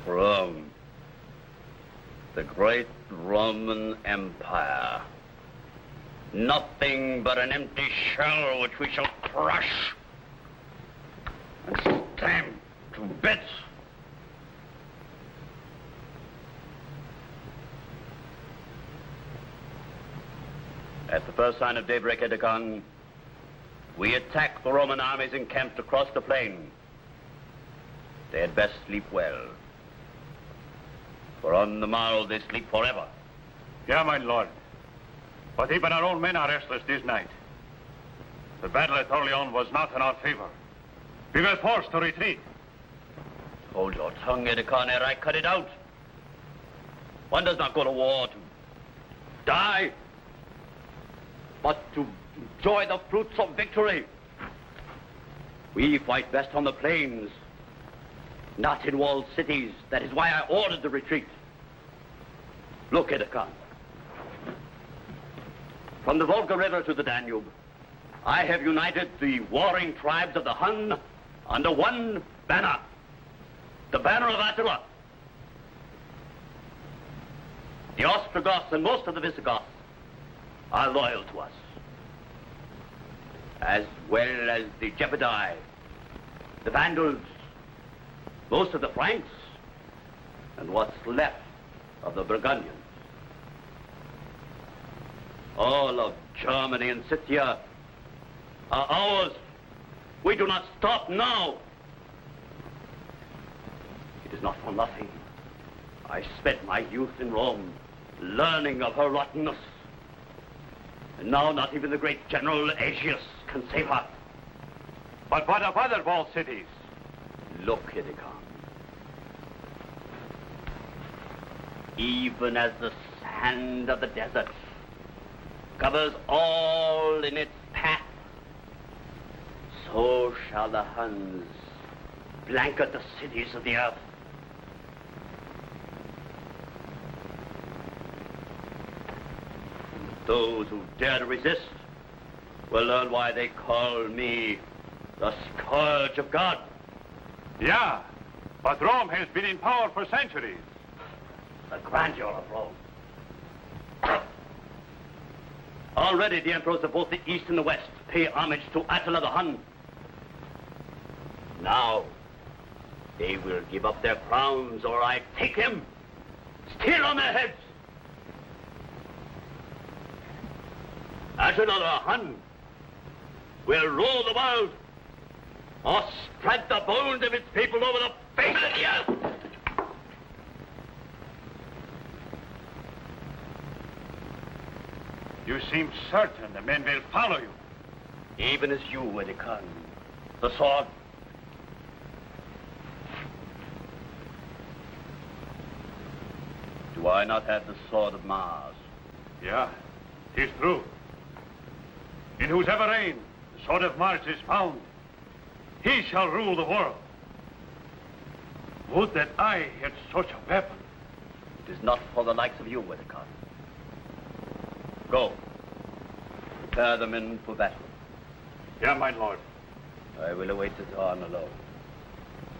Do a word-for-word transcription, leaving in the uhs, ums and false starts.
Rome. The great Roman Empire. Nothing but an empty shell which we shall crush and stamp to bits. At the first sign of daybreak, Edecon, we attack the Roman armies encamped across the plain. They had best sleep well, for on the morrow they sleep forever. Yeah, my lord. But even our own men are restless this night. The battle at Orleans was not in our favor. We were forced to retreat. Hold your tongue, Edecon, ere I cut it out. One does not go to war to die, but to enjoy the fruits of victory. We fight best on the plains, not in walled cities. That is why I ordered the retreat. Look, Edecon. From the Volga River to the Danube, I have united the warring tribes of the Hun under one banner, the banner of Attila. The Ostrogoths and most of the Visigoths are loyal to us, as well as the Gepidae, the Vandals, most of the Franks, and what's left of the Burgundians. All of Germany and Scythia are ours. We do not stop now. It is not for nothing I spent my youth in Rome learning of her rottenness. And now not even the great General Aetius can save her. But what of other walled cities? Look, Edecon. Even as the sand of the desert covers all in its path, so shall the Huns blanket the cities of the earth. Those who dare to resist will learn why they call me the Scourge of God. Yeah, but Rome has been in power for centuries. The grandeur of Rome. Already the emperors of both the East and the West pay homage to Attila the Hun. Now, they will give up their crowns or I take them, still on their heads. Attila the Hun will rule the world or spread the bones of its people over the face of the earth. You seem certain the men will follow you. Even as you, Edecon. The sword. Do I not have the sword of Mars? Yeah, 'tis true. In whosever reign the sword of Mars is found, he shall rule the world. Would that I had such a weapon. It is not for the likes of you, Edecon. Go. Prepare the men for battle. Yeah, my lord. I will await the dawn alone.